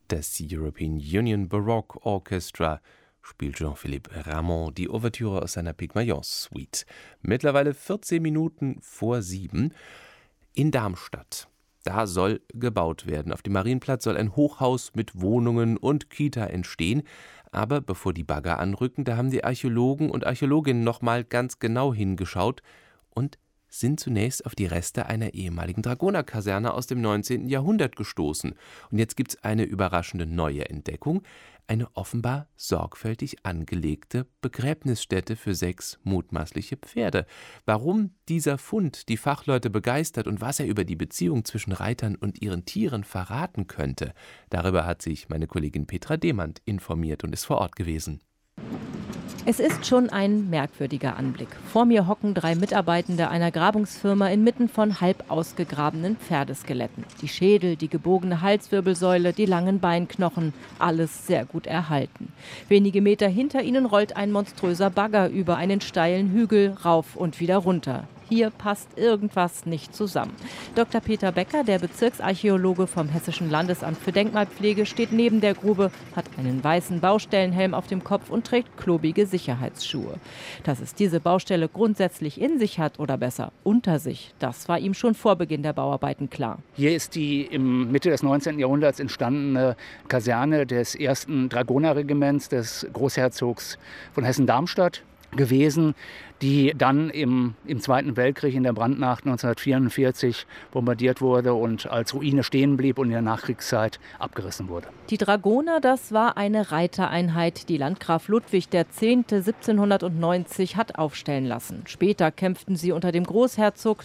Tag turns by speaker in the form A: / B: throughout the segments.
A: des European Union Baroque Orchestra spielt Jean-Philippe Rameau die Ouvertüre aus seiner Pygmalion-Suite. Mittlerweile 14 Minuten vor 7 in Darmstadt. Da soll gebaut werden. Auf dem Marienplatz soll ein Hochhaus mit Wohnungen und Kita entstehen. Aber bevor die Bagger anrücken, da haben die Archäologen und Archäologinnen noch mal ganz genau hingeschaut und sind zunächst auf die Reste einer ehemaligen Dragonerkaserne aus dem 19. Jahrhundert gestoßen. Und jetzt gibt es eine überraschende neue Entdeckung. Eine offenbar sorgfältig angelegte Begräbnisstätte für 6 mutmaßliche Pferde. Warum dieser Fund die Fachleute begeistert und was er über die Beziehung zwischen Reitern und ihren Tieren verraten könnte, darüber hat sich meine Kollegin Petra Demand informiert und ist vor Ort gewesen.
B: Es ist schon ein merkwürdiger Anblick. Vor mir hocken 3 Mitarbeitende einer Grabungsfirma inmitten von halb ausgegrabenen Pferdeskeletten. Die Schädel, die gebogene Halswirbelsäule, die langen Beinknochen, alles sehr gut erhalten. Wenige Meter hinter ihnen rollt ein monströser Bagger über einen steilen Hügel rauf und wieder runter. Hier passt irgendwas nicht zusammen. Dr. Peter Becker, der Bezirksarchäologe vom Hessischen Landesamt für Denkmalpflege, steht neben der Grube, hat einen weißen Baustellenhelm auf dem Kopf und trägt klobige Sicherheitsschuhe. Dass es diese Baustelle grundsätzlich in sich hat oder besser unter sich, das war ihm schon vor Beginn der Bauarbeiten klar.
C: Hier ist die im Mitte des 19. Jahrhunderts entstandene Kaserne des 1. Dragonerregiments des Großherzogs von Hessen-Darmstadt gewesen, die dann im Zweiten Weltkrieg in der Brandnacht 1944 bombardiert wurde und als Ruine stehen blieb und in der Nachkriegszeit abgerissen wurde.
B: Die Dragoner, das war eine Reitereinheit, die Landgraf Ludwig X. 1790 hat aufstellen lassen. Später kämpften sie unter dem Großherzog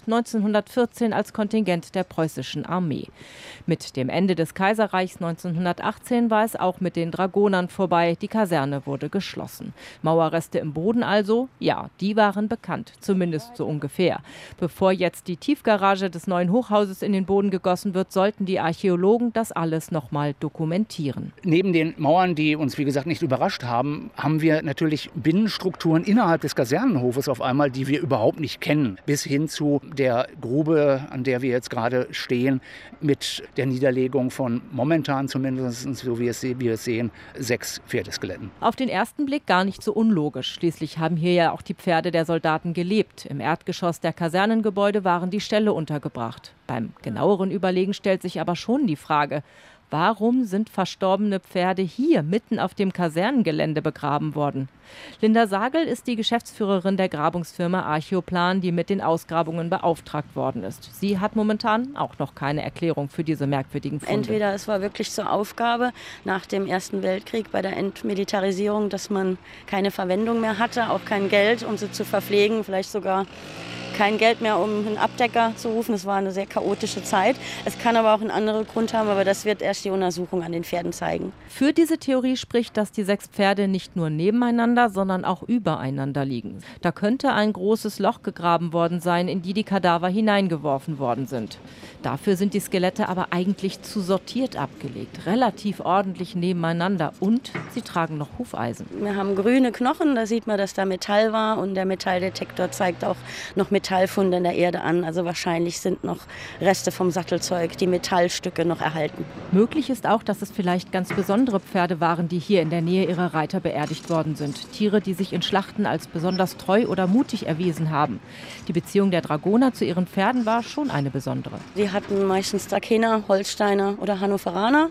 B: 1914 als Kontingent der preußischen Armee. Mit dem Ende des Kaiserreichs 1918 war es auch mit den Dragonern vorbei. Die Kaserne wurde geschlossen. Mauerreste im Boden also, ja, die waren bekannt, zumindest so ungefähr. Bevor jetzt die Tiefgarage des neuen Hochhauses in den Boden gegossen wird, sollten die Archäologen das alles nochmal dokumentieren.
C: Neben den Mauern, die uns wie gesagt nicht überrascht haben, haben wir natürlich Binnenstrukturen innerhalb des Kasernenhofes auf einmal, die wir überhaupt nicht kennen. Bis hin zu der Grube, an der wir jetzt gerade stehen, mit der Niederlegung von momentan zumindest, so wie wir es sehen, 6 Pferdeskeletten.
B: Auf den ersten Blick gar nicht so unlogisch. Schließlich haben hier ja auch die Pferde der Soldaten gelebt. Im Erdgeschoss der Kasernengebäude waren die Ställe untergebracht. Beim genaueren Überlegen stellt sich aber schon die Frage, warum sind verstorbene Pferde hier mitten auf dem Kasernengelände begraben worden? Linda Sagel ist die Geschäftsführerin der Grabungsfirma Archäoplan, die mit den Ausgrabungen beauftragt worden ist. Sie hat momentan auch noch keine Erklärung für diese merkwürdigen Funde.
D: Entweder es war wirklich zur Aufgabe nach dem Ersten Weltkrieg bei der Entmilitarisierung, dass man keine Verwendung mehr hatte, auch kein Geld, um sie zu verpflegen, vielleicht sogar kein Geld mehr, um einen Abdecker zu rufen. Es war eine sehr chaotische Zeit. Es kann aber auch einen anderen Grund haben, aber das wird erst die Untersuchung an den Pferden zeigen.
B: Für diese Theorie spricht, dass die 6 Pferde nicht nur nebeneinander, sondern auch übereinander liegen. Da könnte ein großes Loch gegraben worden sein, in die Kadaver hineingeworfen worden sind. Dafür sind die Skelette aber eigentlich zu sortiert abgelegt, relativ ordentlich nebeneinander und sie tragen noch Hufeisen.
D: Wir haben grüne Knochen, da sieht man, dass da Metall war und der Metalldetektor zeigt auch noch Metallfunde in der Erde an. Also wahrscheinlich sind noch Reste vom Sattelzeug, die Metallstücke noch erhalten.
B: Möglich ist auch, dass es vielleicht ganz besondere Pferde waren, die hier in der Nähe ihrer Reiter beerdigt worden sind. Tiere, die sich in Schlachten als besonders treu oder mutig erwiesen haben. Die Beziehung der Dragoner zu ihren Pferden war schon eine besondere.
D: Sie hatten meistens Trakehner, Holsteiner oder Hannoveraner.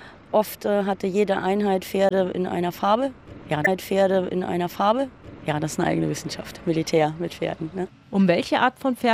D: Oft hatte jede Einheit Pferde in einer Farbe. Ja, Pferde in einer Farbe. Ja, das ist eine eigene Wissenschaft, Militär mit Pferden. Ne?
B: Um welche Art von Pferd